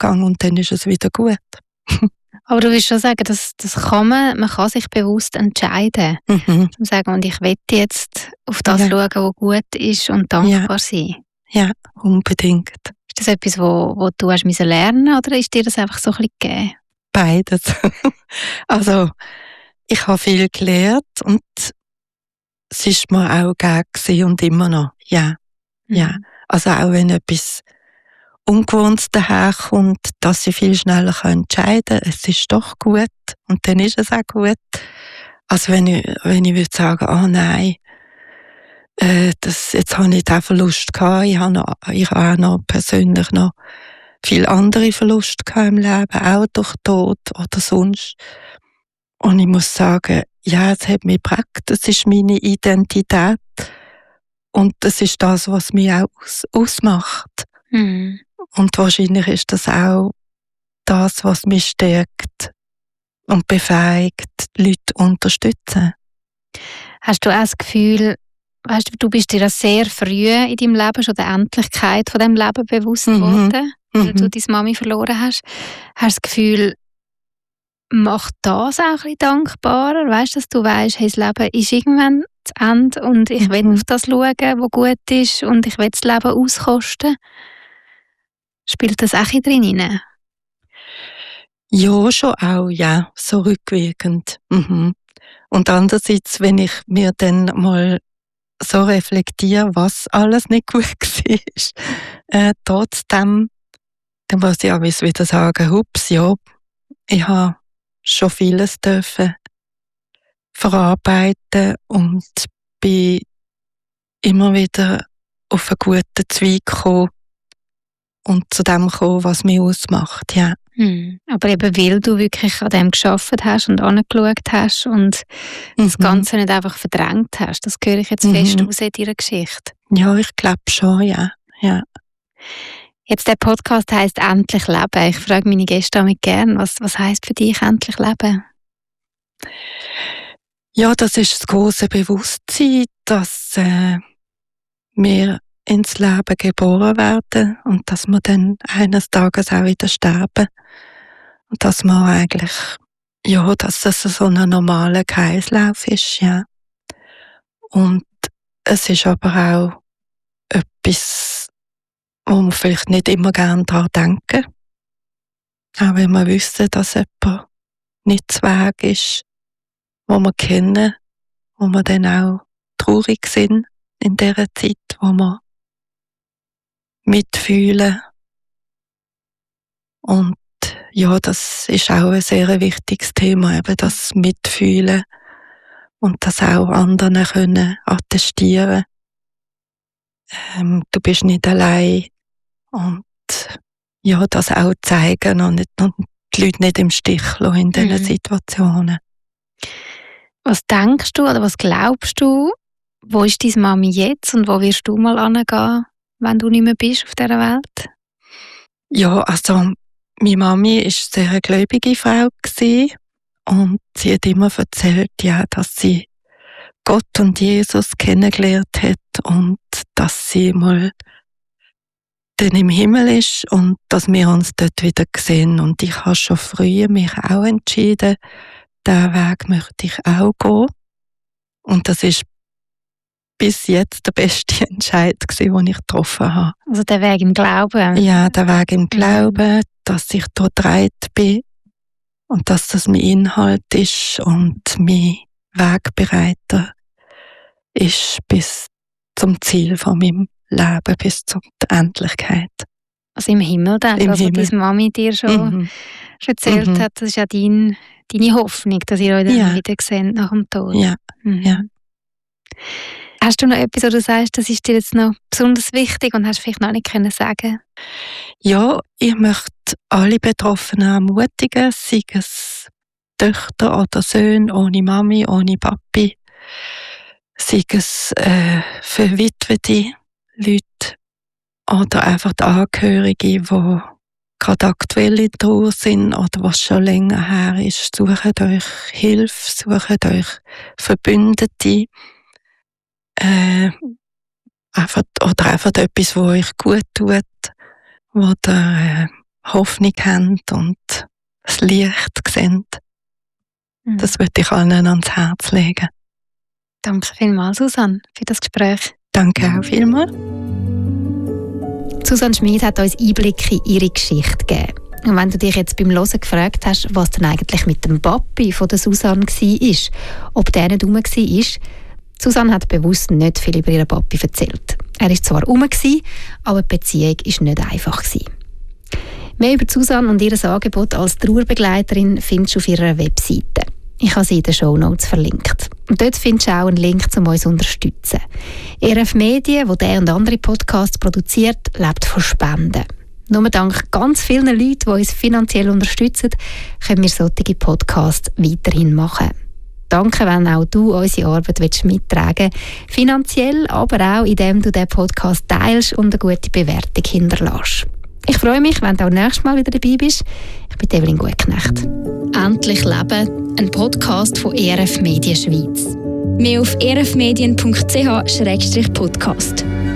gegangen und dann ist es wieder gut. Aber du willst schon sagen, das kann man kann sich bewusst entscheiden. Mhm. Zum sagen, und ich will jetzt auf das schauen, was gut ist und dankbar sein. Ja, unbedingt. Ist das etwas, wo du hast müssen lernen, oder ist dir das einfach so ein bisschen gegeben? Beides. Also, ich habe viel gelernt und es ist mir auch gegeben und immer noch. Ja. Ja. Also auch wenn etwas Ungewohntes daherkommt, dass ich viel schneller entscheiden kann, es ist doch gut und dann ist es auch gut. Also wenn ich würde sagen, oh nein, jetzt habe ich diesen Verlust gehabt, ich habe auch noch persönlich noch viele andere Verluste gehabt im Leben, auch durch Tod oder sonst. Und ich muss sagen, ja, es hat mich geprägt, das ist meine Identität und das ist das, was mich auch ausmacht. Mhm. Und wahrscheinlich ist das auch das, was mich stärkt und befähigt, die Leute zu unterstützen. Hast du auch das Gefühl, weißt du bist dir sehr früh in deinem Leben schon der Endlichkeit von diesem Leben bewusst geworden, weil du deine Mami verloren hast. Hast du das Gefühl, macht das auch ein bisschen dankbarer? Weißt du, dass du weißt, hey, das Leben ist irgendwann zu Ende und ich will auf das schauen, was gut ist und ich will das Leben auskosten? Spielt das auch drin hinein? Ja, schon auch, ja, so rückwirkend. Und andererseits, wenn ich mir dann mal so reflektiere, was alles nicht gut war, trotzdem, dann muss ich auch wieder sagen, hups, ja, ich habe schon vieles dürfen verarbeiten und bin immer wieder auf einen guten Zweig gekommen und zu dem gekommen, was mich ausmacht, ja. Aber eben, weil du wirklich an dem gearbeitet hast und angeschaut hast und das Ganze nicht einfach verdrängt hast. Das höre ich jetzt fest aus in deiner Geschichte. Ja, ich glaube schon, ja. Jetzt, der Podcast heisst «Endlich leben». Ich frage meine Gäste damit gern, was heisst für dich «Endlich leben»? Ja, das ist das große Bewusstsein, dass wir ins Leben geboren werden und dass wir dann eines Tages auch wieder sterben. Und dass man eigentlich, ja, dass das so ein normaler Kreislauf ist, ja. Und es ist aber auch etwas, wo wir vielleicht nicht immer gerne daran denken. Auch wenn wir wissen, dass jemand nicht zu Weg ist, wo wir kennen, wo wir dann auch traurig sind in dieser Zeit, wo wir mitfühlen. Und ja, das ist auch ein sehr wichtiges Thema, eben das Mitfühlen und das auch anderen können attestieren. Du bist nicht allein und ja, das auch zeigen und die Leute nicht im Stich lassen in diesen Situationen. Was denkst du oder was glaubst du, wo ist deine Mami jetzt und wo wirst du mal hingehen, wenn du nicht mehr bist auf dieser Welt? Ja, also meine Mami war eine sehr gläubige Frau und sie hat immer erzählt, ja, dass sie Gott und Jesus kennengelernt hat und dass sie mal dann im Himmel ist und dass wir uns dort wieder sehen. Und ich habe schon früher mich auch entschieden, diesen Weg möchte ich auch gehen. Und das ist bis jetzt der beste Entscheid, den ich getroffen habe. Also der Weg im Glauben? Ja, der Weg im Glauben, dass ich dort bereit bin und dass das mein Inhalt ist und mein Wegbereiter ist bis zum Ziel von meinem Leben, bis zur Endlichkeit. Also im Himmel dann, Im also Himmel. deine Mami dir schon erzählt hat, das ist ja deine Hoffnung, dass ihr euch dann wieder seht nach dem Tod. Ja. Hast du noch etwas, wo du sagst, das ist dir jetzt noch besonders wichtig und hast vielleicht noch nicht können sagen? Ja, ich möchte alle Betroffenen ermutigen, sei es Töchter oder Söhne ohne Mami, ohne Papi, sei es verwitwete Leute oder einfach die Angehörige, die gerade aktuell in Trauer sind oder was schon länger her ist. Sucht euch Hilfe, sucht euch Verbündete. Einfach etwas, was euch gut tut, wo ihr Hoffnung haben und das Licht sehen. Das würde ich allen ans Herz legen. Danke vielmals, Susanne, für das Gespräch. Danke auch vielmals. Susanne Schmid hat uns Einblicke in ihre Geschichte gegeben. Und wenn du dich jetzt beim Hören gefragt hast, was denn eigentlich mit dem Papi von der Susanne war, ob der nicht rum war, Susanne hat bewusst nicht viel über ihren Papi erzählt. Er war zwar rum, aber die Beziehung war nicht einfach. Mehr über Susanne und ihr Angebot als Trauerbegleiterin findest du auf ihrer Webseite. Ich habe sie in den Shownotes verlinkt. Und dort findest du auch einen Link, um uns zu unterstützen. RF Medien, die diesen und andere Podcasts produziert, lebt von Spenden. Nur dank ganz vielen Leuten, die uns finanziell unterstützen, können wir solche Podcasts weiterhin machen. Danke, wenn auch du unsere Arbeit mittragen willst. Finanziell, aber auch, indem du den Podcast teilst und eine gute Bewertung hinterlässt. Ich freue mich, wenn du auch nächstes Mal wieder dabei bist. Ich bin Evelyn Gutknecht. «Endlich Leben», ein Podcast von ERF Medien Schweiz. Mehr auf erfmedien.ch/podcast.